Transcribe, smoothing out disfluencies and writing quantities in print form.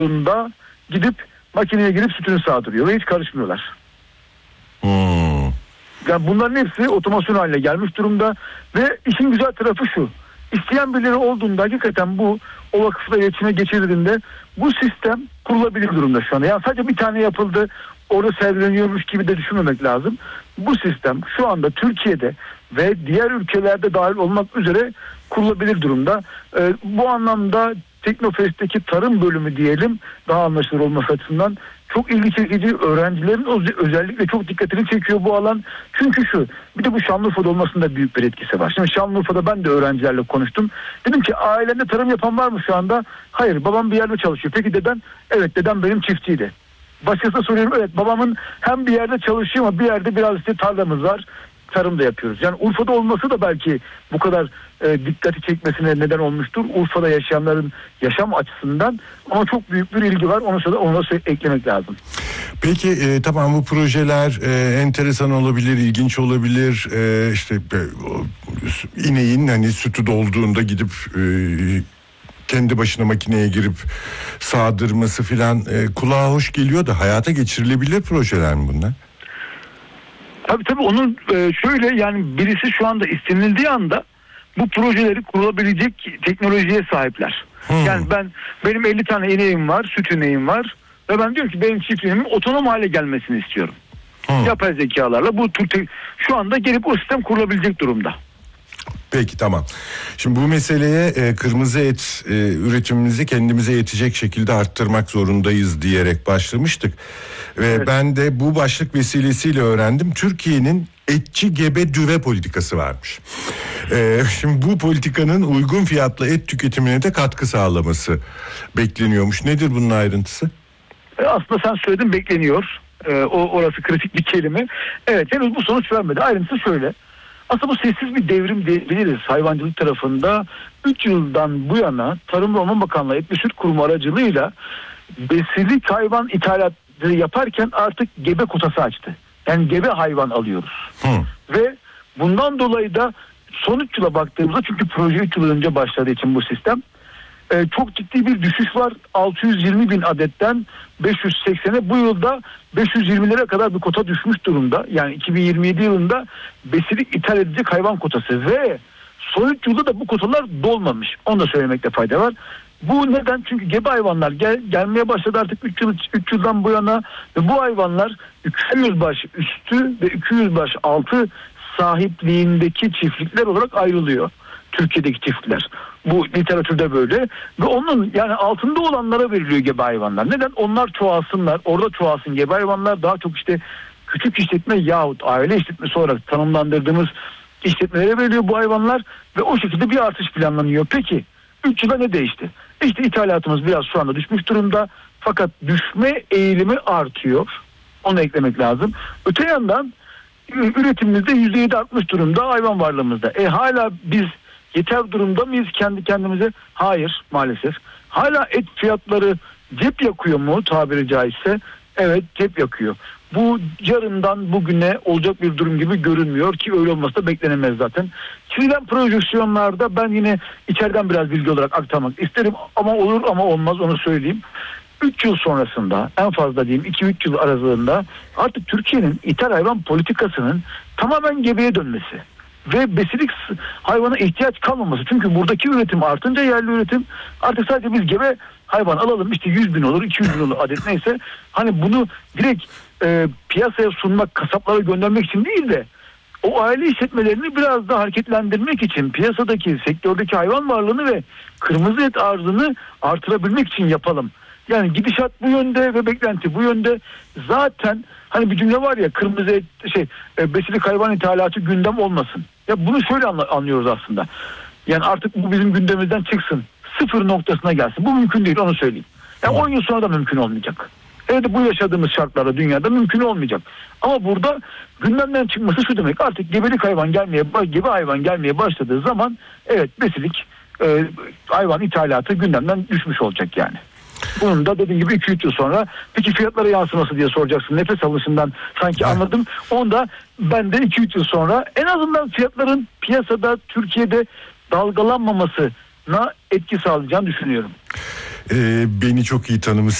olduğunda gidip makineye girip sütünü sağdırıyor ve hiç karışmıyorlar. Yani bunların hepsi otomasyon haline gelmiş durumda ve işin güzel tarafı şu. İsteyen birileri olduğunda hakikaten bu o vakıfla iletişime geçirildiğinde bu sistem kurulabilir durumda şu anda. Yani sadece bir tane yapıldı, orada sergileniyormuş gibi de düşünmemek lazım. Bu sistem şu anda Türkiye'de ve diğer ülkelerde dahil olmak üzere kurulabilir durumda. Bu anlamda Teknofest'teki tarım bölümü diyelim, daha anlaşılır olması açısından çok ilgi çekici. Öğrencilerin özellikle çok dikkatini çekiyor bu alan. Çünkü bir de bu Şanlıurfa'da olmasında büyük bir etkisi var. Şimdi Şanlıurfa'da ben de öğrencilerle konuştum. Dedim ki ailende tarım yapan var mı şu anda? Hayır, babam bir yerde çalışıyor. Peki deden? Evet, dedem benim çiftçiydi. Başkasına soruyorum, evet babamın hem bir yerde çalışıyor ama bir yerde biraz işte tarlamız var. Tarım da yapıyoruz. Yani Urfa'da olması da belki bu kadar dikkati çekmesine neden olmuştur. Urfa'da yaşayanların yaşam açısından ama çok büyük bir ilgi var. Onu da eklemek lazım. Peki tamam, bu projeler enteresan olabilir, ilginç olabilir. İşte ineğin hani sütü dolduğunda gidip kendi başına makineye girip sağdırması filan kulağa hoş geliyor da hayata geçirilebilir projeler mi bunlar? Tabii onun şöyle, yani birisi şu anda istenildiği anda bu projeleri kurulabilecek teknolojiye sahipler. Yani benim 50 tane ineğim var, süt ineğim var ve ben diyorum ki benim çiftliğimin otonom hale gelmesini istiyorum. Yapay zekalarla bu tür şu anda gelip o sistem kurulabilecek durumda. Peki tamam. Şimdi bu meseleye kırmızı et üretimimizi kendimize yetecek şekilde arttırmak zorundayız diyerek başlamıştık. Ve evet, ben de bu başlık vesilesiyle öğrendim. Türkiye'nin etçi gebe düve politikası varmış. Şimdi bu politikanın uygun fiyatlı et tüketimine de katkı sağlaması bekleniyormuş. Nedir bunun ayrıntısı? Aslında sen söyledin, bekleniyor. Orası kritik bir kelime. Evet, henüz bu sonuç vermedi. Ayrıntısı şöyle. Aslında bu sessiz bir devrim diyebiliriz hayvancılık tarafında. 3 yıldan bu yana Tarım ve Orman Bakanlığı Et ve Süt Kurumu aracılığıyla besilik hayvan ithalatı yaparken artık gebe kotası açtı. Yani gebe hayvan alıyoruz. Ve bundan dolayı da son 3 yıla baktığımızda, çünkü proje 3 yıl önce başladığı için bu sistem, çok ciddi bir düşüş var. 620 bin adetten 580'e, bu yılda 520'lere kadar bir kota düşmüş durumda. Yani 2027 yılında besilik ithal edecek hayvan kotası ve son 3 yılda da bu kotalar dolmamış. Onu da söylemekte fayda var. Bu neden? Çünkü gebe hayvanlar gelmeye başladı artık 3 yıldan bu yana ve bu hayvanlar 200 baş üstü ve 200 baş altı sahipliğindeki çiftlikler olarak ayrılıyor. Türkiye'deki çiftler. Bu literatürde böyle ve onun yani altında olanlara veriliyor gebe hayvanlar. Neden? Onlar çoğalsınlar, orada çoğalsın gebe hayvanlar, daha çok işte küçük işletme yahut aile işletmesi olarak tanımlandırdığımız işletmelere veriliyor bu hayvanlar ve o şekilde bir artış planlanıyor. Peki 3 yılda ne değişti? İşte ithalatımız biraz şu anda düşmüş durumda fakat düşme eğilimi artıyor. Onu eklemek lazım. Öte yandan üretimimizde %7 artmış durumda hayvan varlığımızda. Hala biz yeter durumda mıyız kendi kendimize? Hayır, maalesef. Hala et fiyatları cep yakıyor mu tabiri caizse? Evet, cep yakıyor. Bu yarından bugüne olacak bir durum gibi görünmüyor ki öyle olması da beklenemez zaten. Çizilen projeksiyonlarda ben yine içeriden biraz bilgi olarak aktarmak isterim ama olur ama olmaz, onu söyleyeyim. 3 yıl sonrasında, en fazla diyeyim 2-3 yıl aralığında artık Türkiye'nin ithal hayvan politikasının tamamen gebeye dönmesi ve besilik hayvana ihtiyaç kalmaması. Çünkü buradaki üretim artınca yerli üretim, artık sadece biz gebe hayvan alalım, işte 100 bin olur 200 bin olur adet neyse, hani bunu direkt piyasaya sunmak, kasaplara göndermek için değil de o aile işletmelerini biraz daha hareketlendirmek için, piyasadaki sektördeki hayvan varlığını ve kırmızı et arzını artırabilmek için yapalım. Yani gidişat bu yönde ve beklenti bu yönde. Zaten hani bir cümle var ya, kırmızı et besilik hayvan ithalatı gündem olmasın. Ya bunu şöyle anlıyoruz aslında. Yani artık bu bizim gündemimizden çıksın. Sıfır noktasına gelsin. Bu mümkün değil, onu söyleyeyim. Yani 10 yıl sonra da mümkün olmayacak. Evet, bu yaşadığımız şartlarda dünyada mümkün olmayacak. Ama burada gündemden çıkması şu demek: artık gebe hayvan gelmeye başladığı zaman evet, besilik hayvan ithalatı gündemden düşmüş olacak yani. Bunun da dediğim gibi 2-3 yıl sonra, peki fiyatlara yansıması diye soracaksın. Nefes alışından sanki anladım. Onda ben de 2-3 yıl sonra en azından fiyatların piyasada Türkiye'de dalgalanmamasına etki sağlayacağını düşünüyorum. Beni çok iyi tanımış.